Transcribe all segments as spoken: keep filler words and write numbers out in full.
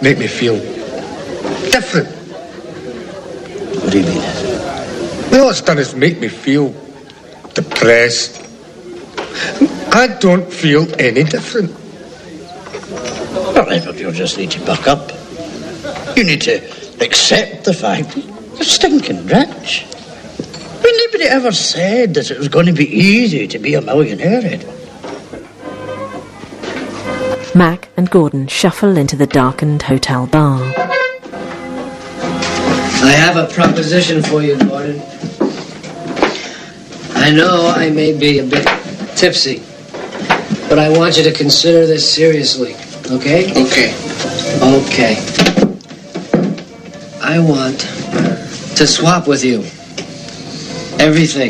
make me feel different. What do you mean? Well, all it's done is make me feel depressed. I don't feel any different. Well, maybe you'll just need to buck up. You need to accept the fact you're stinking rich. I mean, nobody ever said that it was going to be easy to be a millionaire, Ed. Mac and Gordon shuffle into the darkened hotel bar. I have a proposition for you, Gordon. I know I may be a bit tipsy, but I want you to consider this seriously, okay? Okay. Okay. I want to swap with you everything.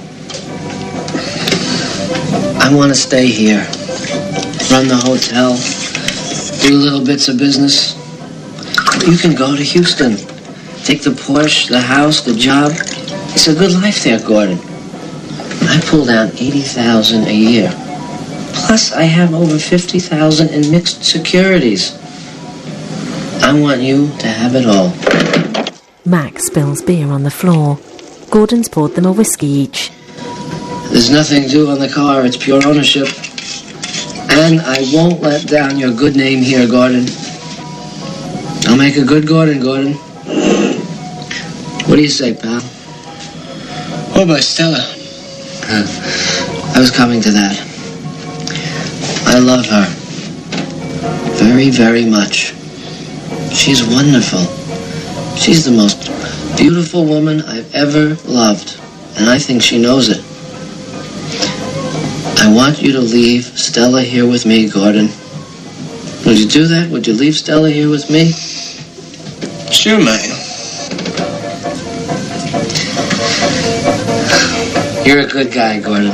I want to stay here, run the hotel, do little bits of business. You can go to Houston, take the Porsche, the house, the job. It's a good life there, Gordon. I pull down eighty thousand dollars a year. Plus, I have over fifty thousand dollars in mixed securities. I want you to have it all. Mac spills beer on the floor. Gordon's poured them a whiskey each. There's nothing due on the car. It's pure ownership. And I won't let down your good name here, Gordon. I'll make a good Gordon, Gordon. What do you say, pal? What about Stella? Uh, I was coming to that. I love her. Very, very much. She's wonderful. She's the most beautiful woman I've ever loved. And I think she knows it. I want you to leave Stella here with me, Gordon. Would you do that? Would you leave Stella here with me? Sure, man. You're a good guy, Gordon.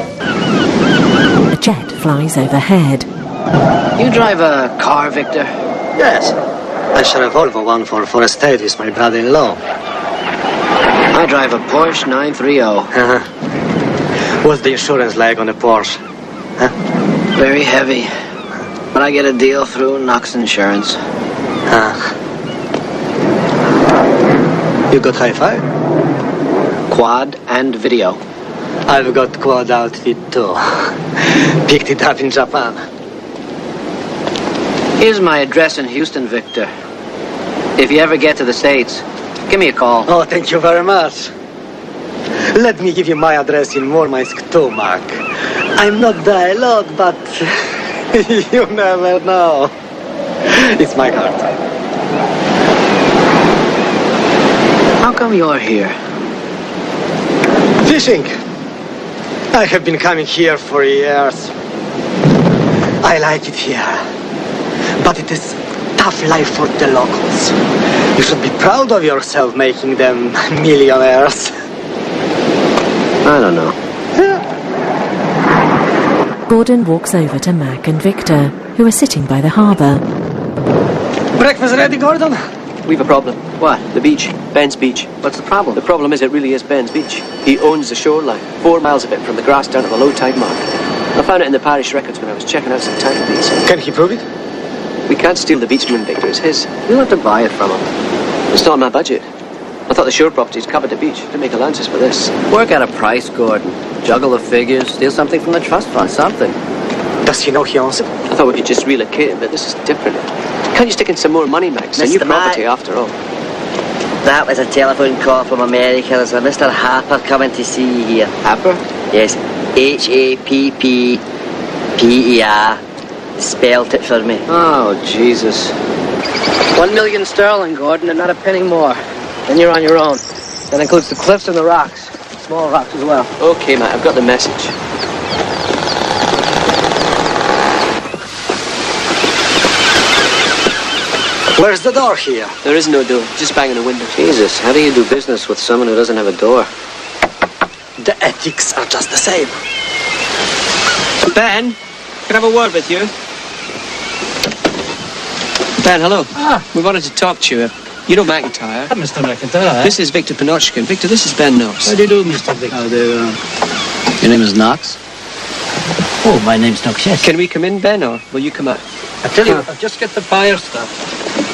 A jet flies overhead. You drive a car, Victor? Yes. I share a Volvo one for for estate with my brother-in-law. I drive a Porsche nine thirty. Uh-huh. What's the insurance like on a Porsche? Huh? Very heavy. But I get a deal through Knox Insurance. Huh. You got hi-fi? Quad and video. I've got quad outfit too. Picked it up in Japan. Here's my address in Houston, Victor. If you ever get to the States, give me a call. Oh, thank you very much. Let me give you my address in Murmansk too, Mark. I'm not dialogue, but you never know. It's my heart. How come you're here? Fishing. I have been coming here for years. I like it here. But it is tough life for the locals. You should be proud of yourself making them millionaires. I don't know. Gordon walks over to Mac and Victor, who are sitting by the harbour. Breakfast ready, Gordon? We've a problem. What? The beach. Ben's beach. What's the problem? The problem is it really is Ben's beach. He owns the shoreline, four miles of it from the grass down to the low tide mark. I found it in the parish records when I was checking out some title deeds. Can he prove it? We can't steal the beachman, Victor. It's his. We'll have to buy it from him. It's not on my budget. I thought the shore properties covered the beach. To make allowances for this. Work out a price, Gordon. Juggle the figures. Steal something from the trust fund. Something. Does he know he owns it? I thought we could just relocate it, but this is different. Can't you stick in some more money, Max? It's a new property, Mac. after all. That was a telephone call from America. There's a Mister Harper coming to see you here. Harper? Yes. H A P P P E R. Spelt it for me. Oh, Jesus. One million sterling, Gordon, and not a penny more. Then you're on your own. That includes the cliffs and the rocks. Small rocks as well. Okay, Matt, I've got the message. Where's the door here? There is no door, just banging a window. Jesus, how do you do business with someone who doesn't have a door? The ethics are just the same. Ben, can I have a word with you? Ben, hello. Ah. We wanted to talk to you. You know McIntyre. Ah, Mister McIntyre. This is Victor Pinochkin. Victor, this is Ben Knox. How do you do, Mister Victor? How do you do? Your name is Knox? Oh, my name's Knox, yes. Can we come in, Ben, or will you come out? I tell you, I'll just get the fire stuff.